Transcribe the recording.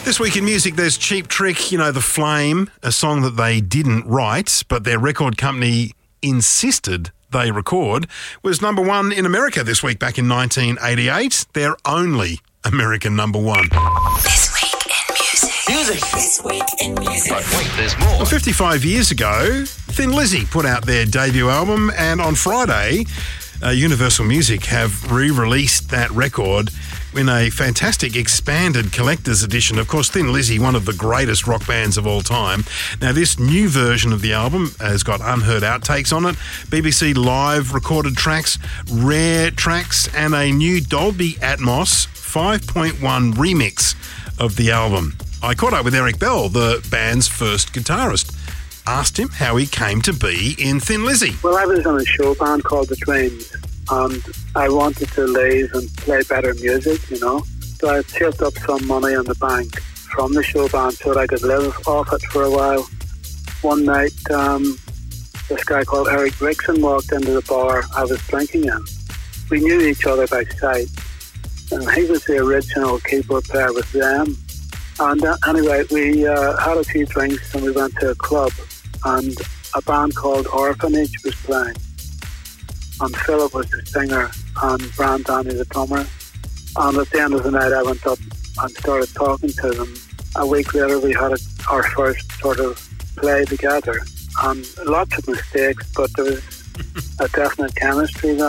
This week in music, there's Cheap Trick, you know, The Flame, a song that they didn't write, but their record company insisted they record, was number one in America this week back in 1988. Their only American number one. This week in music. This week in music. But wait, there's more. Well, 55 years ago, Thin Lizzy put out their debut album, and on Friday, Universal Music have re-released that record in a fantastic expanded collector's edition. Of course, Thin Lizzy, one of the greatest rock bands of all time. Now, this new version of the album has got unheard outtakes on it, BBC Live recorded tracks, rare tracks, and a new Dolby Atmos 5.1 remix of the album. I caught up with Eric Bell, the band's first guitarist. Asked him how he came to be in Thin Lizzy. Well, I was on a show band called The Twins, and I wanted to leave and play better music, you know. So I saved up some money in the bank from the show band so that I could live off it for a while. One night, this guy called Eric Rickson walked into the bar I was drinking in. We knew each other by sight, and he was the original keyboard player with them. And anyway, we had a few drinks and we went to a club, and a band called Orphanage was playing. And Philip was the singer and Brand Danny the drummer. And at the end of the night I went up and started talking to them. A week later we had our first sort of play together. And lots of mistakes, but there was a definite chemistry there.